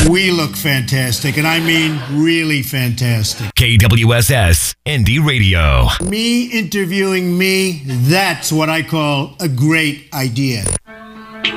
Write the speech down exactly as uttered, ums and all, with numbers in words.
We look fantastic, and I mean really fantastic. K W S S Indie Radio. Me interviewing me, that's what I call a great idea.